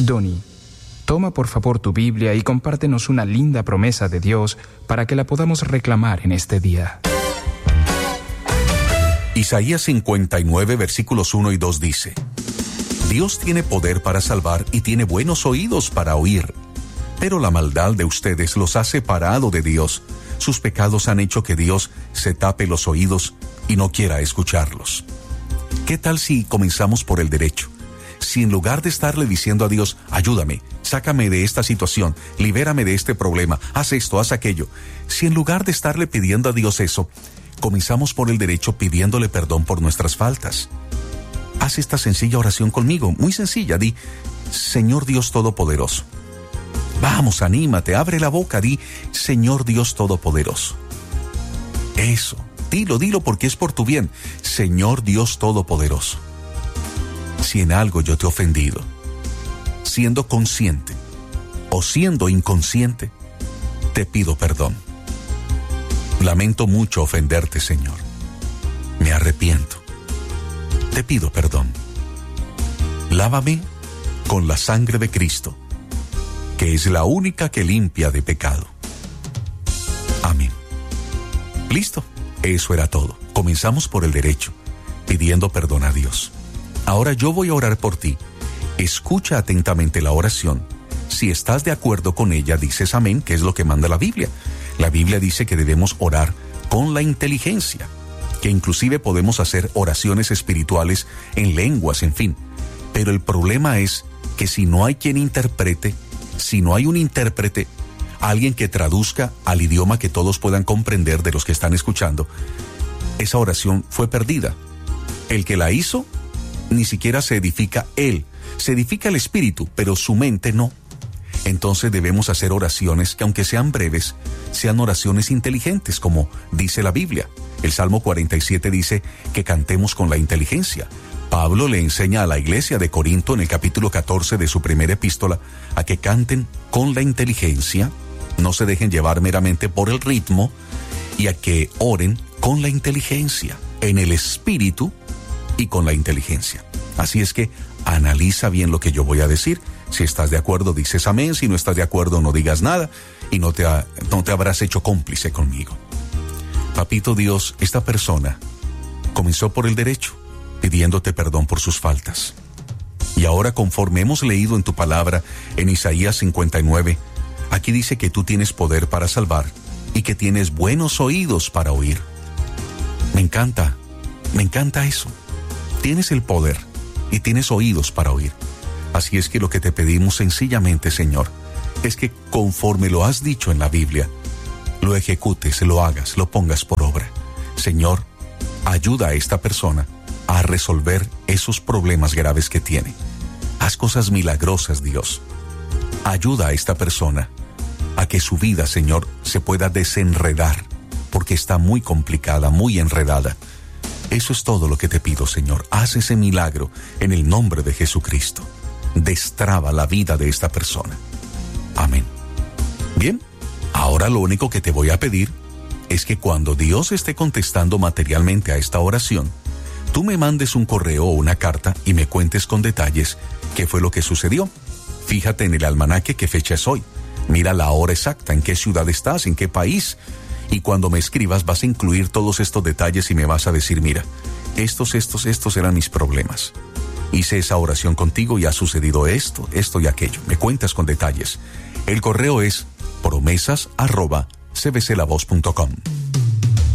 Donnie, toma por favor tu Biblia y compártenos una linda promesa de Dios para que la podamos reclamar en este día. Isaías 59, versículos 1 y 2 dice: Dios tiene poder para salvar y tiene buenos oídos para oír. Pero la maldad de ustedes los ha separado de Dios. Sus pecados han hecho que Dios se tape los oídos y no quiera escucharlos. ¿Qué tal si comenzamos por el derecho? Si en lugar de estarle diciendo a Dios, ayúdame, sácame de esta situación, libérame de este problema, haz esto, haz aquello, si en lugar de estarle pidiendo a Dios eso, comenzamos por el derecho pidiéndole perdón por nuestras faltas. Haz esta sencilla oración conmigo, muy sencilla, di: Señor Dios Todopoderoso. Vamos, anímate, abre la boca, di: Señor Dios Todopoderoso. Eso, dilo porque es por tu bien. Señor Dios Todopoderoso. Si en algo yo te he ofendido, siendo consciente o siendo inconsciente, te pido perdón. Lamento mucho ofenderte, Señor. Me arrepiento. Te pido perdón. Lávame con la sangre de Cristo, que es la única que limpia de pecado. Amén. Listo, eso era todo. Comenzamos por el derecho, pidiendo perdón a Dios. Ahora yo voy a orar por ti. Escucha atentamente la oración. Si estás de acuerdo con ella, dices amén, que es lo que manda la Biblia. La Biblia dice que debemos orar con la inteligencia, que inclusive podemos hacer oraciones espirituales en lenguas, en fin. Pero el problema es que si no hay quien interprete, si no hay un intérprete, alguien que traduzca al idioma que todos puedan comprender de los que están escuchando, esa oración fue perdida. El que la hizo, ni siquiera se edifica él, se edifica el espíritu, pero su mente no. Entonces debemos hacer oraciones que, aunque sean breves, sean oraciones inteligentes, como dice la Biblia. El Salmo 47 dice que cantemos con la inteligencia. Pablo le enseña a la iglesia de Corinto en el capítulo 14 de su primera epístola a que canten con la inteligencia, no se dejen llevar meramente por el ritmo, y a que oren con la inteligencia, en el espíritu y con la inteligencia. Así es que analiza bien lo que yo voy a decir. Si estás de acuerdo, dices amén. Si no estás de acuerdo, no digas nada y no te habrás hecho cómplice conmigo. Papito Dios, esta persona comenzó por el derecho, pidiéndote perdón por sus faltas. Y ahora, conforme hemos leído en tu palabra, en Isaías 59, aquí dice que tú tienes poder para salvar y que tienes buenos oídos para oír. Me encanta eso. Tienes el poder y tienes oídos para oír. Así es que lo que te pedimos sencillamente, Señor, es que conforme lo has dicho en la Biblia, lo ejecutes, lo hagas, lo pongas por obra. Señor, ayuda a esta persona a resolver esos problemas graves que tiene. Haz cosas milagrosas, Dios. Ayuda a esta persona a que su vida, Señor, se pueda desenredar, porque está muy complicada, muy enredada. Eso es todo lo que te pido, Señor. Haz ese milagro en el nombre de Jesucristo. Destraba la vida de esta persona. Amén. Bien, ahora lo único que te voy a pedir es que cuando Dios esté contestando materialmente a esta oración, tú me mandes un correo o una carta y me cuentes con detalles qué fue lo que sucedió. Fíjate en el almanaque qué fecha es hoy. Mira la hora exacta, en qué ciudad estás, en qué país. Y cuando me escribas vas a incluir todos estos detalles y me vas a decir, mira, estos eran mis problemas. Hice esa oración contigo y ha sucedido esto y aquello. Me cuentas con detalles. El correo es promesas@cbclavoz.com.